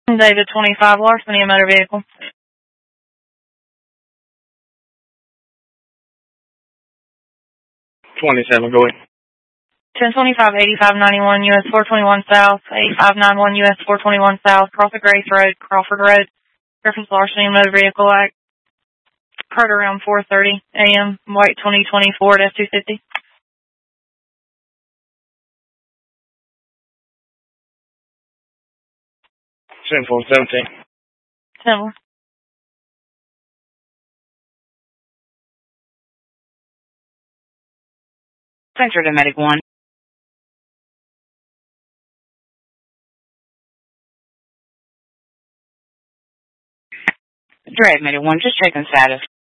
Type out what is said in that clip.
David 25, larceny of motor vehicle. 27, go ahead. 1025, 8591 US 421 South, 8591 US 421 South, Crawford Grace Road, Crawford Road. Reference larceny of motor vehicle act. Occurred around 4:30 a.m. White 2020 Ford F-250. 10-4-17. 10. Center to Medic 1. Direct Medic 1, just checking status.